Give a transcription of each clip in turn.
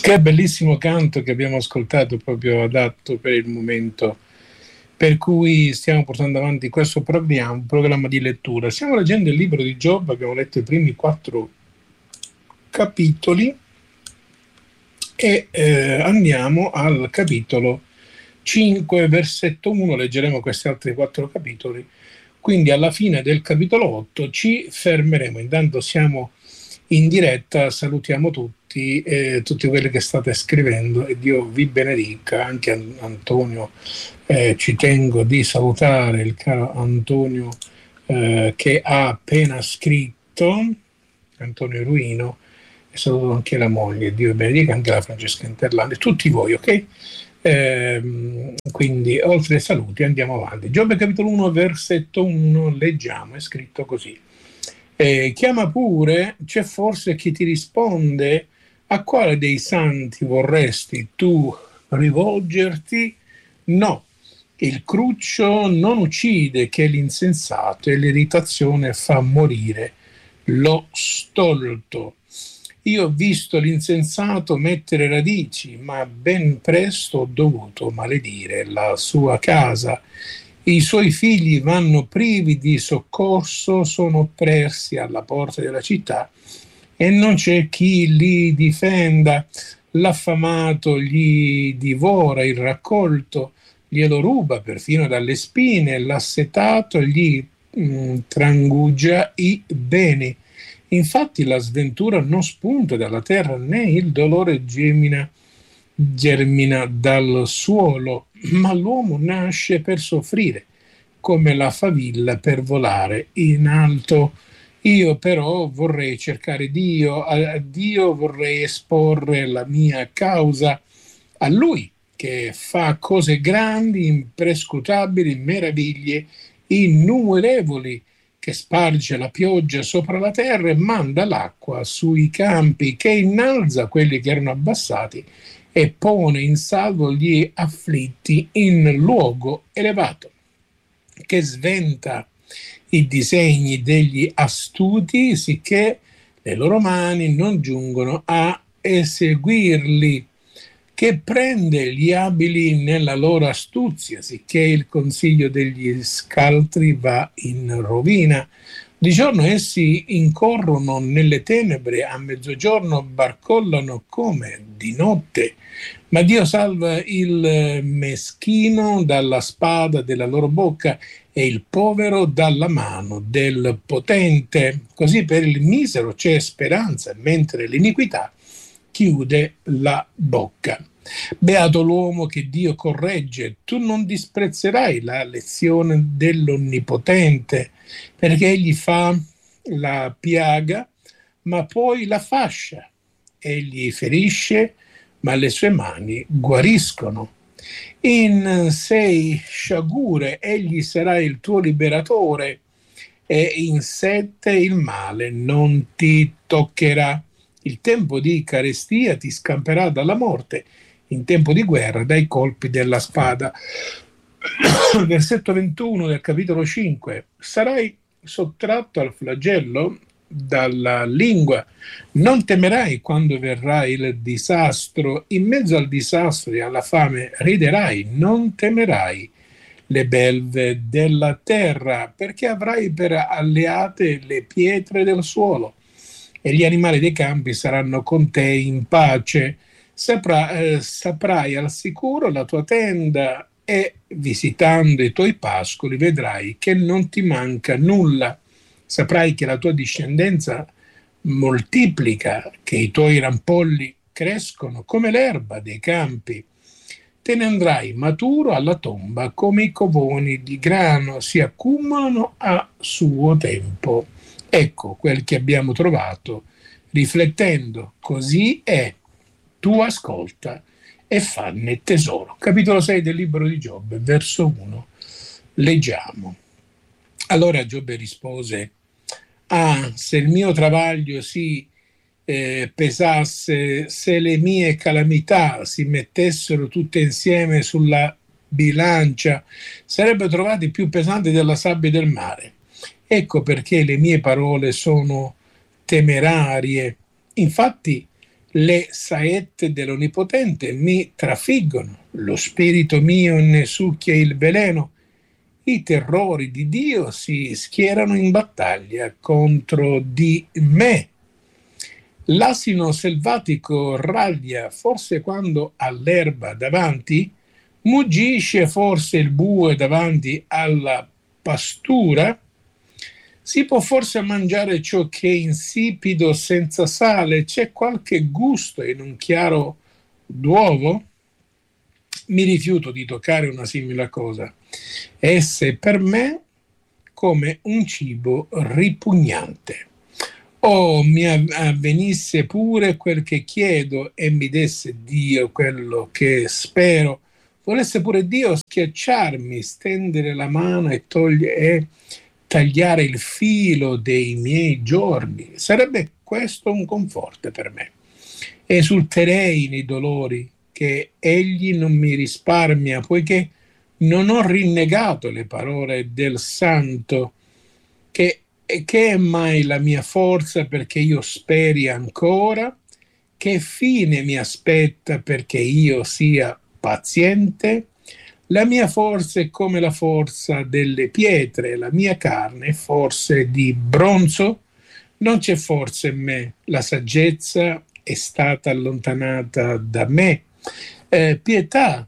Che bellissimo canto che abbiamo ascoltato, proprio adatto per il momento per cui stiamo portando avanti questo programma di lettura. Stiamo leggendo il libro di Giobbe, abbiamo letto i primi 4 capitoli e andiamo al capitolo 5, versetto 1, leggeremo questi altri 4 capitoli, quindi alla fine del capitolo 8 ci fermeremo. Intanto siamo in diretta, salutiamo tutti quelli che state scrivendo e Dio vi benedica, anche Antonio. Ci tengo di salutare il caro Antonio che ha appena scritto, Antonio Ruino, e saluto anche la moglie, Dio benedica, anche la Francesca Interlandi, tutti voi, ok? Quindi oltre ai saluti andiamo avanti. Giobbe capitolo 1 versetto 1, leggiamo, è scritto così: chiama pure, c'è forse chi ti risponde, a quale dei santi vorresti tu rivolgerti? No, il cruccio non uccide che l'insensato, e l'irritazione fa morire lo stolto. Io ho visto l'insensato mettere radici, ma ben presto ho dovuto maledire la sua casa. I suoi figli vanno privi di soccorso, sono oppressi alla porta della città e non c'è chi li difenda. L'affamato gli divora il raccolto, glielo ruba perfino dalle spine, l'assetato gli trangugia i beni. Infatti la sventura non spunta dalla terra, né il dolore germina dal suolo, ma l'uomo nasce per soffrire, come la favilla per volare in alto. Io però vorrei cercare Dio, a Dio vorrei esporre la mia causa, a Lui che fa cose grandi, imprescrutabili, meraviglie innumerevoli, che sparge la pioggia sopra la terra e manda l'acqua sui campi, che innalza quelli che erano abbassati e pone in salvo gli afflitti in luogo elevato, che sventa i disegni degli astuti, sicché le loro mani non giungono a eseguirli, che prende gli abili nella loro astuzia, sicché il consiglio degli scaltri va in rovina. Di giorno essi incorrono nelle tenebre, a mezzogiorno barcollano come di notte. Ma Dio salva il meschino dalla spada della loro bocca e il povero dalla mano del potente. Così per il misero c'è speranza, mentre l'iniquità chiude la bocca. Beato l'uomo che Dio corregge, tu non disprezzerai la lezione dell'Onnipotente, perché egli fa la piaga, ma poi la fascia, egli ferisce, ma le sue mani guariscono. In 6 sciagure egli sarà il tuo liberatore, e in 7 il male non ti toccherà. Il tempo di carestia ti scamperà dalla morte, in tempo di guerra dai colpi della spada. Versetto 21 del capitolo 5: sarai sottratto al flagello dalla lingua, non temerai quando verrà il disastro, in mezzo al disastro e alla fame riderai, non temerai le belve della terra, perché avrai per alleate le pietre del suolo e gli animali dei campi saranno con te in pace. Saprai al sicuro la tua tenda, e visitando i tuoi pascoli vedrai che non ti manca nulla. Saprai che la tua discendenza moltiplica, che i tuoi rampolli crescono come l'erba dei campi. Te ne andrai maturo alla tomba, come i covoni di grano si accumulano a suo tempo. Ecco quel che abbiamo trovato, riflettendo, così è. Tu ascolta e fanne tesoro. Capitolo 6 del libro di Giobbe, verso 1. Leggiamo. Allora Giobbe rispose: se il mio travaglio si pesasse, se le mie calamità si mettessero tutte insieme sulla bilancia, sarebbero trovate più pesanti della sabbia del mare. Ecco perché le mie parole sono temerarie. Infatti Le saette dell'Onnipotente mi trafiggono, lo spirito mio ne succhia il veleno, i terrori di Dio si schierano in battaglia contro di me. L'asino selvatico raglia forse quando ha l'erba davanti, muggisce forse il bue davanti alla pastura. Si può forse mangiare ciò che è insipido senza sale? C'è qualche gusto in un chiaro d'uovo? Mi rifiuto di toccare una simile cosa. Esse per me come un cibo ripugnante. Oh, mi avvenisse pure quel che chiedo e mi desse Dio quello che spero. Volesse pure Dio schiacciarmi, stendere la mano e tagliare il filo dei miei giorni. Sarebbe questo un conforto per me. Esulterei nei dolori che egli non mi risparmia, poiché non ho rinnegato le parole del Santo, che è mai la mia forza perché io speri ancora? Che fine mi aspetta perché io sia paziente? La mia forza è come la forza delle pietre, la mia carne è forse di bronzo. Non c'è forza in me, la saggezza è stata allontanata da me. Pietà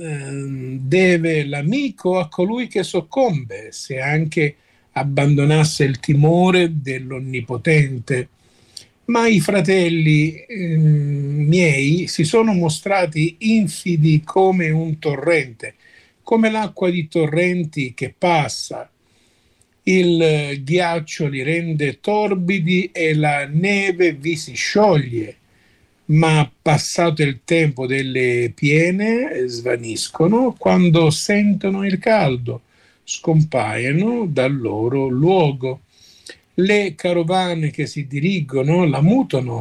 deve l'amico a colui che soccombe, se anche abbandonasse il timore dell'Onnipotente. Ma i fratelli miei si sono mostrati infidi come un torrente, come l'acqua di torrenti che passa. Il ghiaccio li rende torbidi e la neve vi si scioglie, ma passato il tempo delle piene svaniscono, quando sentono il caldo, scompaiono dal loro luogo. Le carovane che si dirigono la mutano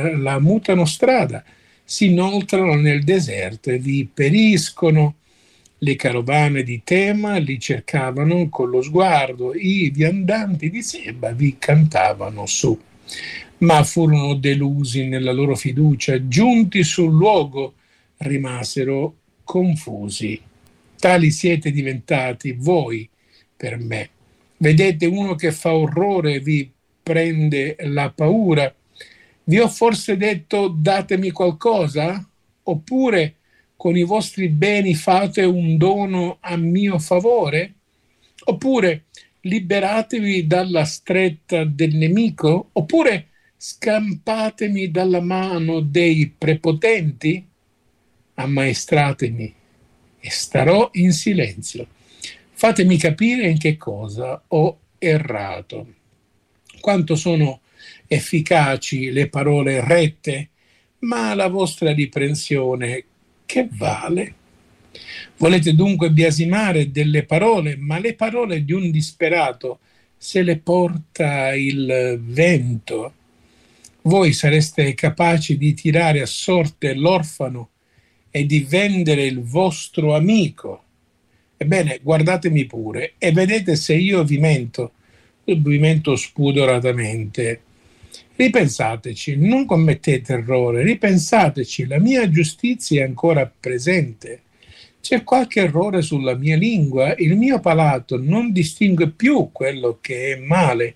strada, si inoltrano nel deserto e vi periscono. Le carovane di Tema li cercavano con lo sguardo, i viandanti di Seba vi cantavano su. Ma furono delusi nella loro fiducia, giunti sul luogo rimasero confusi. Tali siete diventati voi per me. Vedete uno che fa orrore e vi prende la paura. Vi ho forse detto datemi qualcosa? Oppure con i vostri beni fate un dono a mio favore? Oppure liberatevi dalla stretta del nemico? Oppure scampatemi dalla mano dei prepotenti? Ammaestratemi e starò in silenzio. Fatemi capire in che cosa ho errato. Quanto sono efficaci le parole rette, ma la vostra riprensione che vale? Volete dunque biasimare delle parole, ma le parole di un disperato se le porta il vento. Voi sareste capaci di tirare a sorte l'orfano e di vendere il vostro amico. Ebbene, guardatemi pure e vedete se io vi mento spudoratamente. Ripensateci, non commettete errore, ripensateci, la mia giustizia è ancora presente. C'è qualche errore sulla mia lingua, il mio palato non distingue più quello che è male.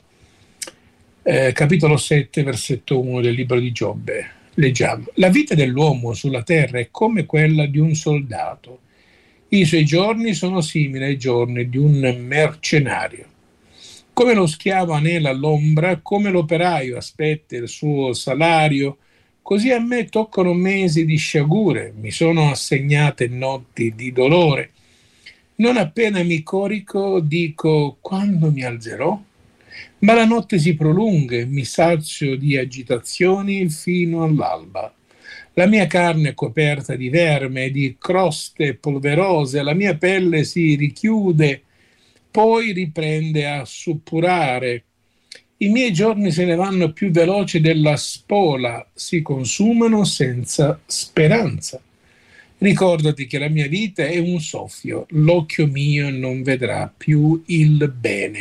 Capitolo 7, versetto 1 del libro di Giobbe. Leggiamo. La vita dell'uomo sulla terra è come quella di un soldato. I suoi giorni sono simili ai giorni di un mercenario. Come lo schiavo anela l'ombra, come l'operaio aspetta il suo salario, così a me toccano mesi di sciagure, mi sono assegnate notti di dolore. Non appena mi corico, dico quando mi alzerò? Ma la notte si prolunga e mi sazio di agitazioni fino all'alba. La mia carne è coperta di verme e di croste polverose, la mia pelle si richiude, poi riprende a suppurare. I miei giorni se ne vanno più veloci della spola, si consumano senza speranza. Ricordati che la mia vita è un soffio, l'occhio mio non vedrà più il bene.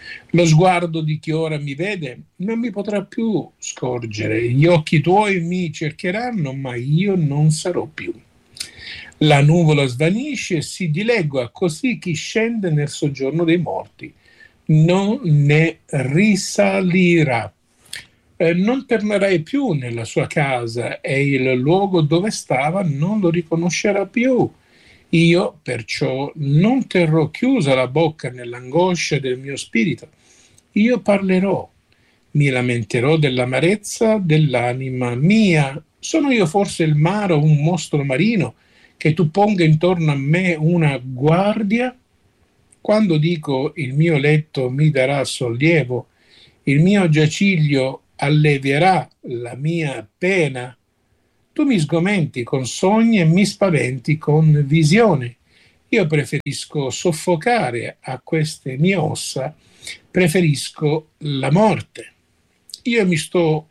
Lo sguardo di chi ora mi vede non mi potrà più scorgere, gli occhi tuoi mi cercheranno, ma io non sarò più. La nuvola svanisce e si dilegua, così chi scende nel soggiorno dei morti non ne risalirà. Non tornerai più nella sua casa e il luogo dove stava non lo riconoscerà più. Io perciò non terrò chiusa la bocca nell'angoscia del mio spirito. Io parlerò, mi lamenterò dell'amarezza dell'anima mia. Sono io forse il mare o un mostro marino che tu ponga intorno a me una guardia? Quando dico il mio letto mi darà sollievo, il mio giaciglio allevierà la mia pena, tu mi sgomenti con sogni e mi spaventi con visioni. Io preferisco soffocare a queste mie ossa, preferisco la morte. Io mi sto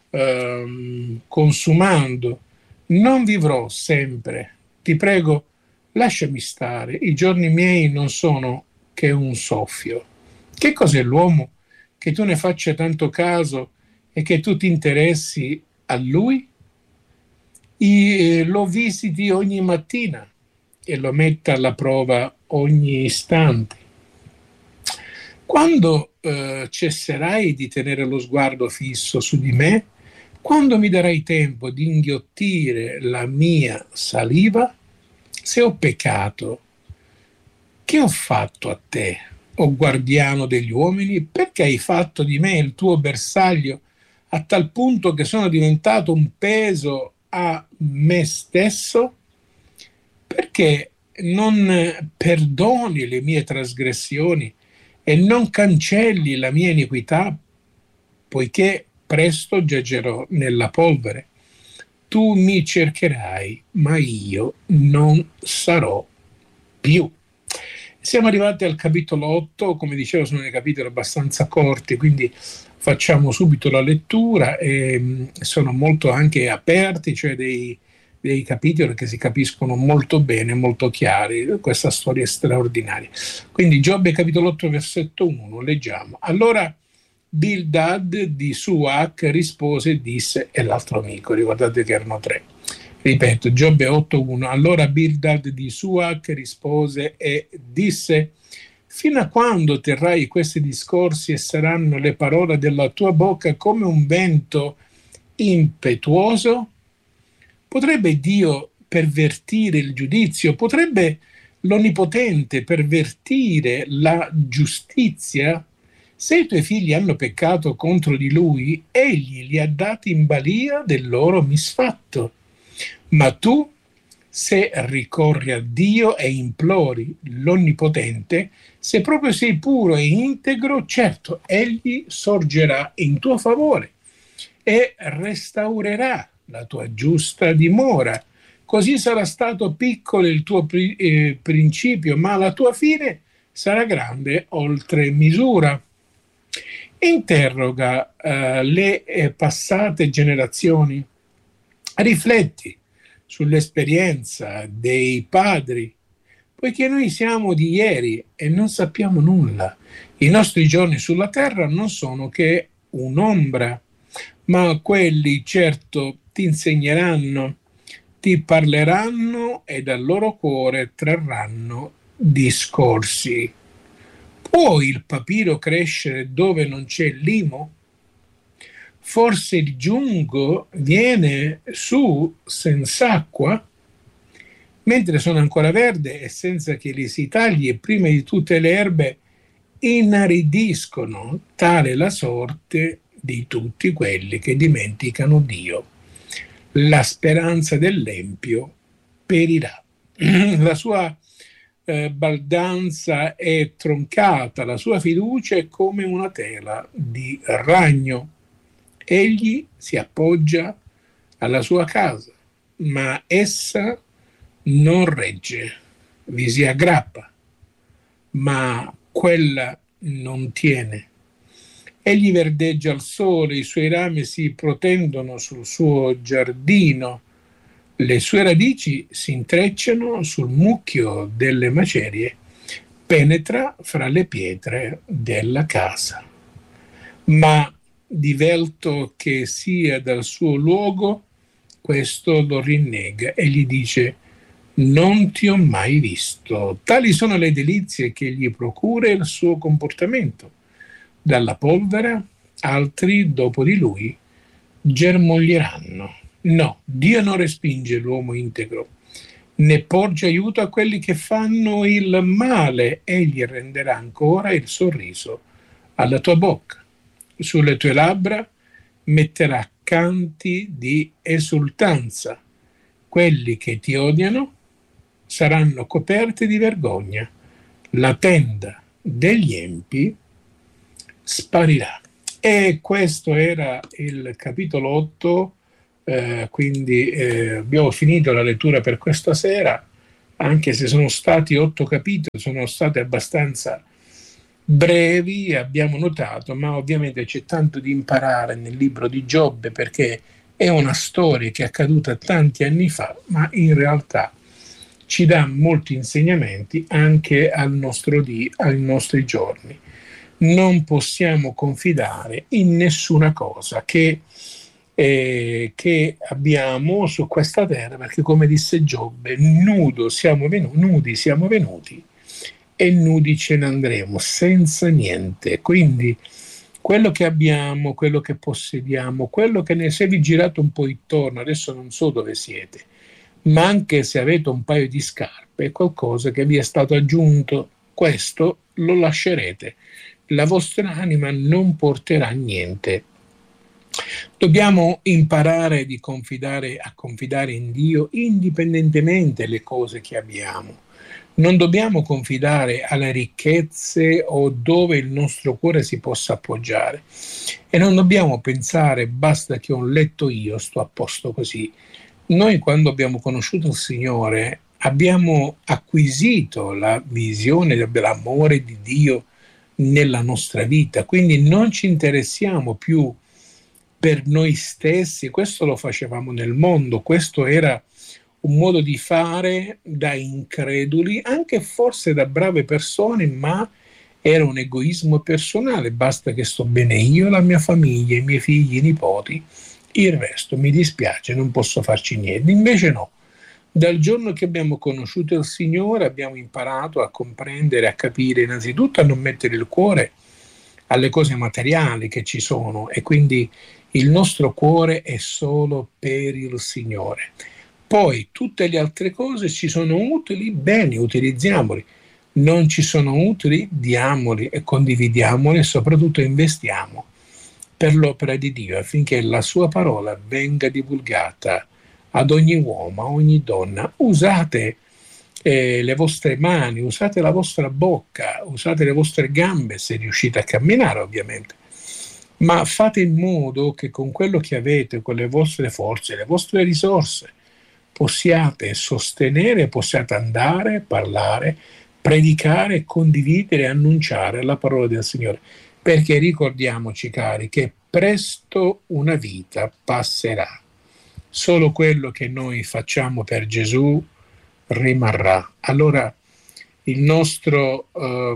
consumando, non vivrò sempre. Ti prego, lasciami stare, i giorni miei non sono che un soffio. Che cos'è l'uomo che tu ne faccia tanto caso e che tu ti interessi a lui? Lo visiti ogni mattina e lo metta alla prova ogni istante. Quando cesserai di tenere lo sguardo fisso su di me, quando mi darai tempo di inghiottire la mia saliva, se ho peccato, che ho fatto a te, o guardiano degli uomini? Perché hai fatto di me il tuo bersaglio a tal punto che sono diventato un peso a me stesso? Perché non perdoni le mie trasgressioni e non cancelli la mia iniquità, poiché presto giacerò nella polvere. Tu mi cercherai, ma io non sarò più. Siamo arrivati al capitolo 8, come dicevo sono dei capitoli abbastanza corti, quindi facciamo subito la lettura e sono molto anche aperti, cioè dei capitoli che si capiscono molto bene, molto chiari, questa storia è straordinaria. Quindi Giobbe capitolo 8 versetto 1, leggiamo. Allora Bildad di Suach rispose e disse, e l'altro amico, ricordate che erano tre. Ripeto, Giobbe 8.1. Allora Bildad di Suach rispose e disse, fino a quando terrai questi discorsi e saranno le parole della tua bocca come un vento impetuoso? Potrebbe Dio pervertire il giudizio? Potrebbe l'Onnipotente pervertire la giustizia? Se i tuoi figli hanno peccato contro di lui, egli li ha dati in balia del loro misfatto. Ma tu, se ricorri a Dio e implori l'Onnipotente, se proprio sei puro e integro, certo, egli sorgerà in tuo favore e restaurerà la tua giusta dimora. Così sarà stato piccolo il tuo principio, ma la tua fine sarà grande oltre misura. Interroga le passate generazioni, rifletti sull'esperienza dei padri, poiché noi siamo di ieri e non sappiamo nulla. I nostri giorni sulla terra non sono che un'ombra, ma quelli certo ti insegneranno, ti parleranno e dal loro cuore trarranno discorsi. Può il papiro crescere dove non c'è limo? Forse il giunco viene su senza acqua? Mentre sono ancora verde e senza che li si tagli, e prima di tutte le erbe inaridiscono, tale la sorte di tutti quelli che dimenticano Dio. La speranza dell'empio perirà. La sua baldanza è troncata, la sua fiducia è come una tela di ragno. Egli si appoggia alla sua casa, ma essa non regge, vi si aggrappa, ma quella non tiene. Egli verdeggia al sole, i suoi rami si protendono sul suo giardino, le sue radici si intrecciano sul mucchio delle macerie, penetra fra le pietre della casa, ma divelto che sia dal suo luogo, questo lo rinnega e gli dice: non ti ho mai visto. Tali sono le delizie che gli procura il suo comportamento. Dalla polvere altri dopo di lui germoglieranno. No, Dio non respinge l'uomo integro, né porge aiuto a quelli che fanno il male. Egli renderà ancora il sorriso alla tua bocca. Sulle tue labbra metterà canti di esultanza. Quelli che ti odiano saranno coperti di vergogna. La tenda degli empi sparirà. E questo era il capitolo 8, quindi abbiamo finito la lettura per questa sera, anche se sono stati 8 capitoli, sono stati abbastanza brevi, abbiamo notato, ma ovviamente c'è tanto di imparare nel libro di Giobbe, perché è una storia che è accaduta tanti anni fa, ma in realtà ci dà molti insegnamenti anche ai nostri giorni. Non possiamo confidare in nessuna cosa che abbiamo su questa terra, perché come disse Giobbe, nudi siamo venuti e nudi ce ne andremo, senza niente. Quindi quello che abbiamo, quello che possediamo, quello che ne siete girato un po' intorno, adesso non so dove siete, ma anche se avete un paio di scarpe, è qualcosa che vi è stato aggiunto, questo lo lascerete. La vostra anima non porterà niente. Dobbiamo imparare a confidare in Dio indipendentemente dalle cose che abbiamo. Non dobbiamo confidare alle ricchezze o dove il nostro cuore si possa appoggiare. E non dobbiamo pensare: basta che ho un letto io, sto a posto così. Noi, quando abbiamo conosciuto il Signore, abbiamo acquisito la visione dell'amore di Dio nella nostra vita, quindi non ci interessiamo più per noi stessi. Questo lo facevamo nel mondo, questo era un modo di fare da increduli, anche forse da brave persone, ma era un egoismo personale. Basta che sto bene io, la mia famiglia, i miei figli, i nipoti, il resto mi dispiace, non posso farci niente. Invece no, dal giorno che abbiamo conosciuto il Signore abbiamo imparato a comprendere, a capire, innanzitutto a non mettere il cuore alle cose materiali che ci sono, e quindi il nostro cuore è solo per il Signore. Poi tutte le altre cose ci sono utili, bene, utilizziamoli. Non ci sono utili, diamoli e condividiamoli, e soprattutto investiamo per l'opera di Dio, affinché la sua parola venga divulgata ad ogni uomo, a ogni donna. Usate le vostre mani, usate la vostra bocca, usate le vostre gambe, se riuscite a camminare ovviamente, ma fate in modo che con quello che avete, con le vostre forze, le vostre risorse, possiate sostenere, possiate andare, parlare, predicare, condividere, annunciare la parola del Signore. Perché ricordiamoci, cari, che presto una vita passerà. Solo quello che noi facciamo per Gesù rimarrà. Allora il nostro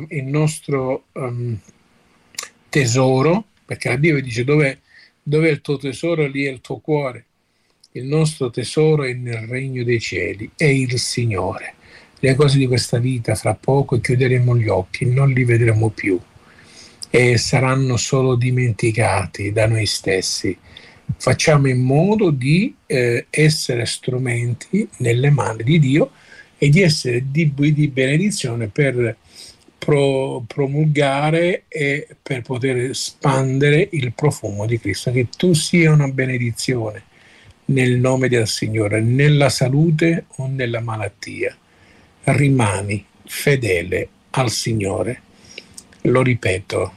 tesoro, perché la Bibbia dice dove è il tuo tesoro, lì è il tuo cuore. Il nostro tesoro è nel regno dei cieli, è il Signore. Le cose di questa vita fra poco chiuderemo gli occhi, non li vedremo più e saranno solo dimenticati da noi stessi. Facciamo in modo di essere strumenti nelle mani di Dio e di essere di benedizione per promulgare e per poter espandere il profumo di Cristo. Che tu sia una benedizione nel nome del Signore, nella salute o nella malattia. Rimani fedele al Signore. Lo ripeto,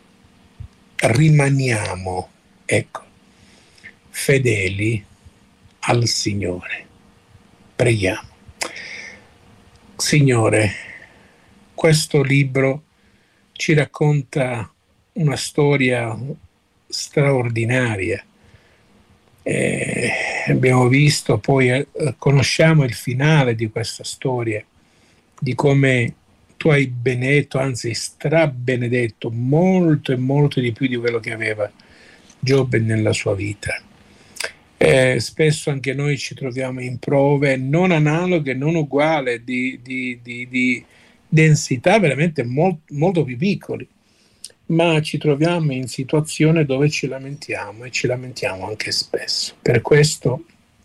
rimaniamo, ecco, fedeli al Signore. Preghiamo. Signore, questo libro ci racconta una storia straordinaria. Abbiamo visto, poi conosciamo il finale di questa storia, di come tu hai benedetto, anzi strabenedetto, molto e molto di più di quello che aveva Giobbe nella sua vita. Spesso anche noi ci troviamo in prove non analoghe, non uguali, di densità veramente molto più piccoli, ma ci troviamo in situazioni dove ci lamentiamo e ci lamentiamo anche spesso. Per questo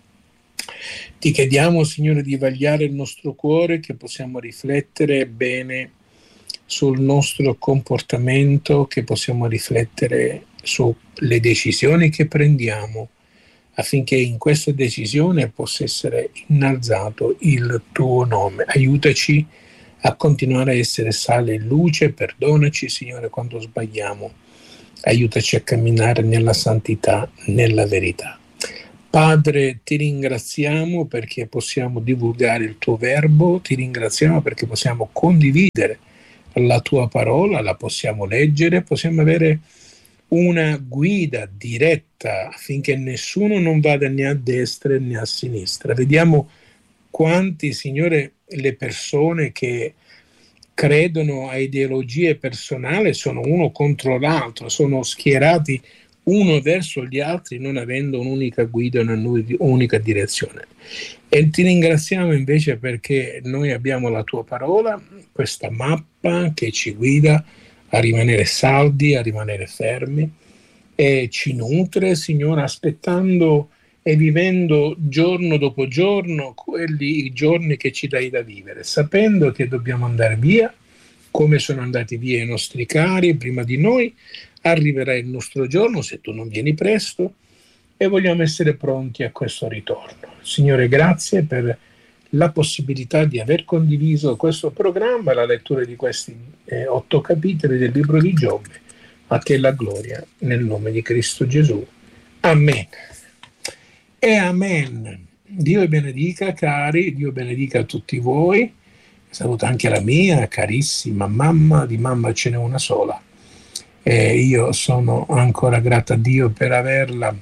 ti chiediamo, Signore, di vagliare il nostro cuore, che possiamo riflettere bene sul nostro comportamento, che possiamo riflettere sulle decisioni che prendiamo, affinché in questa decisione possa essere innalzato il tuo nome. Aiutaci a continuare a essere sale e luce, perdonaci, Signore, quando sbagliamo. Aiutaci a camminare nella santità, nella verità. Padre, ti ringraziamo perché possiamo divulgare il tuo verbo, ti ringraziamo perché possiamo condividere la tua parola, la possiamo leggere, possiamo avere una guida diretta affinché nessuno non vada né a destra né a sinistra. Vediamo quanti, Signore, le persone che credono a ideologie personali sono uno contro l'altro, sono schierati uno verso gli altri, non avendo un'unica guida, un'unica direzione. E ti ringraziamo invece perché noi abbiamo la tua parola, questa mappa che ci guida a rimanere saldi, a rimanere fermi, e ci nutre, Signore, aspettando e vivendo giorno dopo giorno i giorni che ci dai da vivere, sapendo che dobbiamo andare via, come sono andati via i nostri cari prima di noi. Arriverà il nostro giorno se tu non vieni presto e vogliamo essere pronti a questo ritorno. Signore, grazie per la possibilità di aver condiviso questo programma, la lettura di questi 8 capitoli del libro di Giobbe. A te la gloria, nel nome di Cristo Gesù. Amen. E amen. Dio benedica, cari, Dio benedica a tutti voi. Saluto anche la mia carissima mamma, di mamma ce n'è una sola. Io sono ancora grato a Dio per averla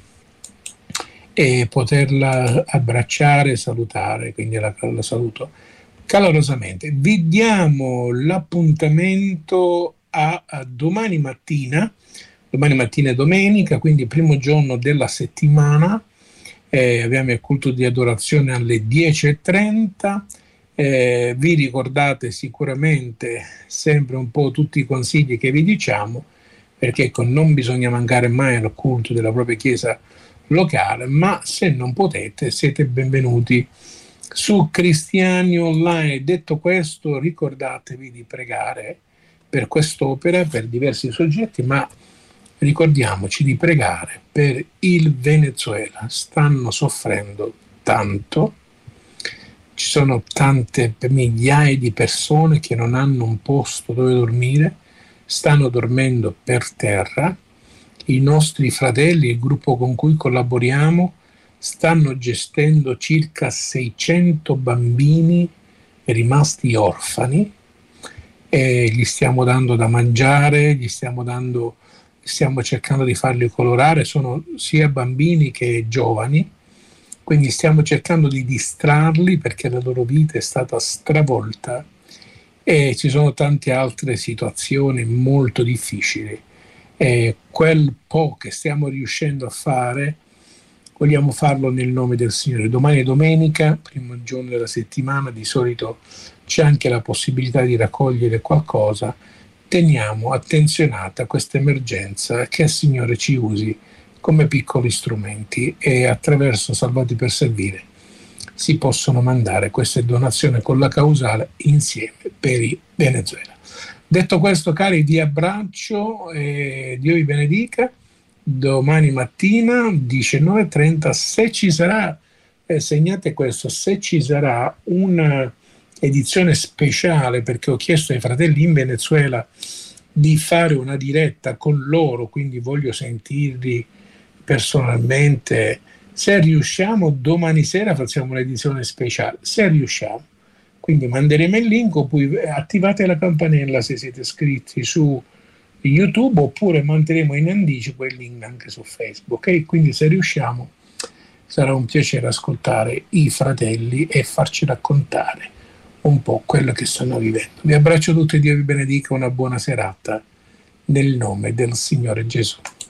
e poterla abbracciare e salutare, quindi la saluto calorosamente. Vi diamo l'appuntamento a domani mattina è domenica, quindi primo giorno della settimana. Abbiamo il culto di adorazione alle 10:30. Vi ricordate sicuramente sempre un po' tutti i consigli che vi diciamo, perché non bisogna mancare mai al culto della propria chiesa locale, ma se non potete siete benvenuti su Cristiani Online. Detto questo, ricordatevi di pregare per quest'opera, per diversi soggetti, ma ricordiamoci di pregare per il Venezuela. Stanno soffrendo tanto, ci sono tante migliaia di persone che non hanno un posto dove dormire, stanno dormendo per terra. I nostri fratelli, il gruppo con cui collaboriamo, stanno gestendo circa 600 bambini rimasti orfani e gli stiamo dando da mangiare, stiamo cercando di farli colorare, sono sia bambini che giovani, quindi stiamo cercando di distrarli perché la loro vita è stata stravolta e ci sono tante altre situazioni molto difficili. Quel po' che stiamo riuscendo a fare vogliamo farlo nel nome del Signore. Domani è domenica, primo giorno della settimana, di solito c'è anche la possibilità di raccogliere qualcosa. Teniamo attenzionata questa emergenza, che il Signore ci usi come piccoli strumenti e attraverso Salvati per Servire si possono mandare queste donazioni con la causale insieme per il Venezuela. Detto questo, cari, vi abbraccio e Dio vi benedica. Domani mattina 19:30, se ci sarà, segnate questo, se ci sarà una edizione speciale, perché ho chiesto ai fratelli in Venezuela di fare una diretta con loro, quindi voglio sentirli personalmente. Se riusciamo, domani sera facciamo un'edizione speciale, se riusciamo. Quindi manderemo il link, oppure attivate la campanella se siete iscritti su YouTube, oppure manderemo in anticipo il link anche su Facebook. Okay? Quindi se riusciamo sarà un piacere ascoltare i fratelli e farci raccontare un po' quello che stanno vivendo. Vi abbraccio tutti e Dio vi benedica, una buona serata nel nome del Signore Gesù.